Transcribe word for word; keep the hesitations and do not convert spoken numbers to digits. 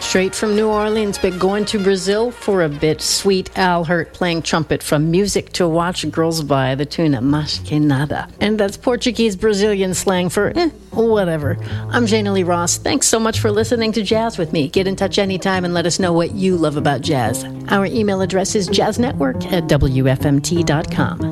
Straight from New Orleans, but going to Brazil for a bit. Sweet Al Hirt playing trumpet from Music to Watch Girls By, the tune Mas Que Nada. And that's Portuguese Brazilian slang for eh, whatever. I'm Jana Lee Ross. Thanks so much for listening to Jazz with me. Get in touch anytime and let us know what you love about jazz. Our email address is jazznetwork at W F M T dot com.